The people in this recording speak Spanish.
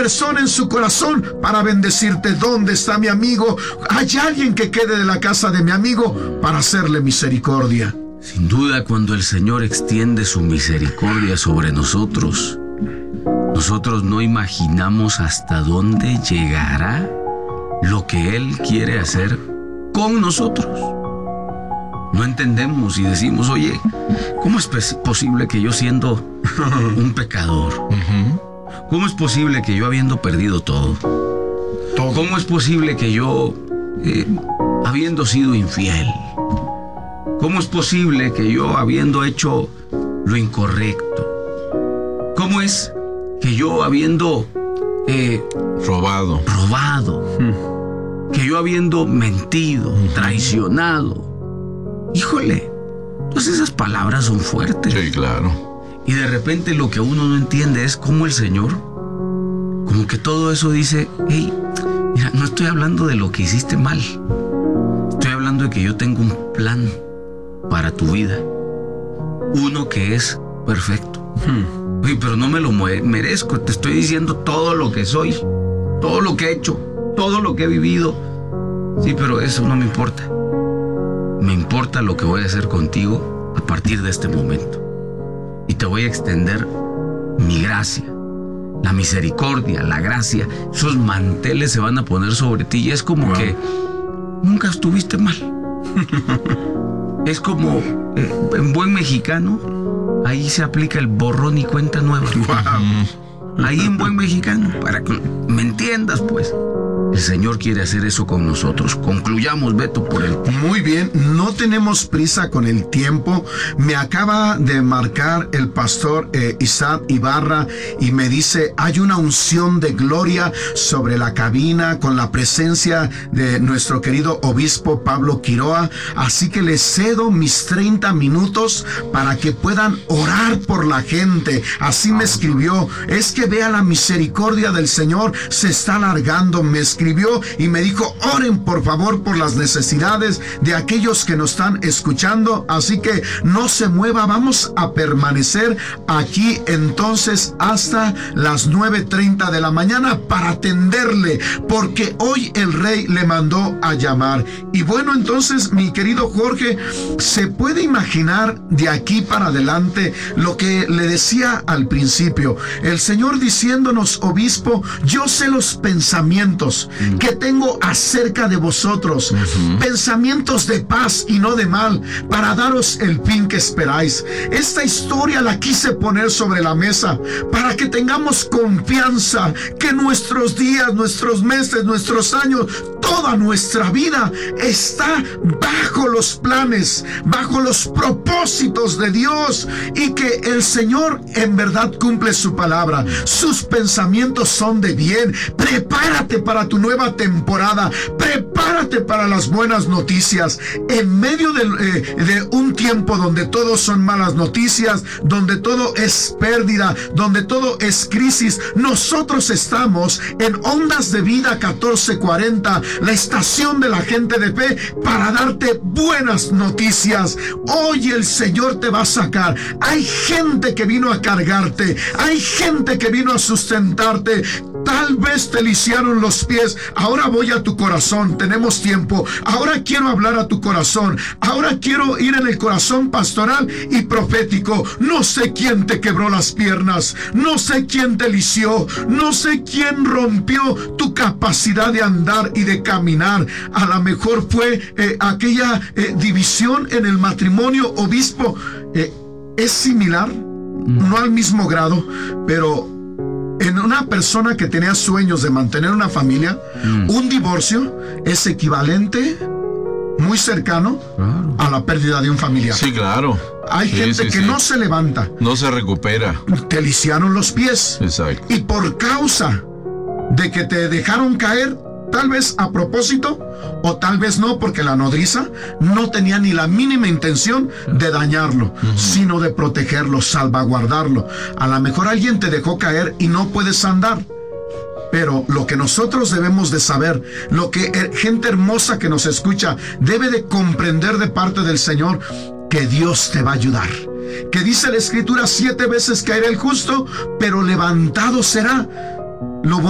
persona en su corazón para bendecirte. ¿Dónde está mi amigo? ¿Hay alguien que quede de la casa de mi amigo para hacerle misericordia? Sin duda, cuando el Señor extiende su misericordia sobre nosotros, nosotros no imaginamos hasta dónde llegará lo que Él quiere hacer con nosotros. No entendemos y decimos, oye, ¿cómo es posible que yo siendo un pecador? ¿Cómo es posible que yo habiendo perdido todo? ¿Cómo es posible que yo habiendo sido infiel? ¿Cómo es posible que yo habiendo hecho lo incorrecto? ¿Cómo es que yo habiendo robado, que yo habiendo mentido, traicionado? Híjole, pues esas palabras son fuertes. Sí, claro. Y de repente lo que uno no entiende es cómo el Señor, como que todo eso dice, hey, mira, no estoy hablando de lo que hiciste mal. Estoy hablando de que yo tengo un plan para tu vida. Uno que es perfecto. Oye, pero no me lo merezco. Te estoy diciendo todo lo que soy, todo lo que he hecho, todo lo que he vivido. Sí, pero eso no me importa. Me importa lo que voy a hacer contigo a partir de este momento. Y te voy a extender mi gracia, la misericordia, la gracia. Esos manteles se van a poner sobre ti y es como que nunca estuviste mal. Es como, en buen mexicano, ahí se aplica el borrón y cuenta nueva. Ahí en buen mexicano, para que me entiendas, pues. El Señor quiere hacer eso con nosotros. Concluyamos, Beto, por el tiempo. Muy bien, no tenemos prisa con el tiempo. Me acaba de marcar el pastor Isaac Ibarra y me dice, hay una unción de gloria sobre la cabina con la presencia de nuestro querido obispo Pablo Quiroa. Así que les cedo mis 30 minutos para que puedan orar por la gente. Así me escribió, es que vea la misericordia del Señor, se está alargando. Me escribió y me dijo, oren por favor por las necesidades de aquellos que nos están escuchando. Así que no se mueva, vamos a permanecer aquí entonces hasta las 9:30 de la mañana para atenderle, porque hoy el Rey le mandó a llamar. Y bueno, entonces, mi querido Jorge, se puede imaginar de aquí para adelante lo que le decía al principio, el Señor diciéndonos, obispo, yo sé los pensamientos que tengo acerca de vosotros, pensamientos de paz y no de mal, para daros el fin que esperáis. Esta historia la quise poner sobre la mesa para que tengamos confianza que nuestros días, nuestros meses, nuestros años, toda nuestra vida está bajo los planes, bajo los propósitos de Dios, y que el Señor en verdad cumple su palabra. Sus pensamientos son de bien. Prepárate para tu nueva temporada, prepárate para las buenas noticias. En medio de un tiempo donde todo son malas noticias, donde todo es pérdida, donde todo es crisis, nosotros estamos en Ondas de Vida 1440, la estación de la gente de fe, para darte buenas noticias. Hoy el Señor te va a sacar. Hay gente que vino a cargarte, hay gente que vino a sustentarte. Tal vez te lisiaron los pies. Ahora voy a tu corazón. Tenemos tiempo. Ahora quiero hablar a tu corazón. Ahora quiero ir en el corazón pastoral y profético. No sé quién te quebró las piernas. No sé quién te lisió. No sé quién rompió tu capacidad de andar y de caminar. A lo mejor fue aquella división en el matrimonio, obispo. Es similar, no al mismo grado, pero en una persona que tenía sueños de mantener una familia, un divorcio es equivalente, muy cercano, a la pérdida de un familiar. Sí, claro. Hay gente que no se levanta. No se recupera. Te lisiaron los pies. Exacto. Y por causa de que te dejaron caer, tal vez a propósito, o tal vez no, porque la nodriza no tenía ni la mínima intención de dañarlo, sino de protegerlo, salvaguardarlo. A lo mejor alguien te dejó caer y no puedes andar. Pero lo que nosotros debemos de saber, lo que gente hermosa que nos escucha debe de comprender de parte del Señor, que Dios te va a ayudar. Que dice la Escritura, 7 veces caerá el justo, pero levantado será. Lo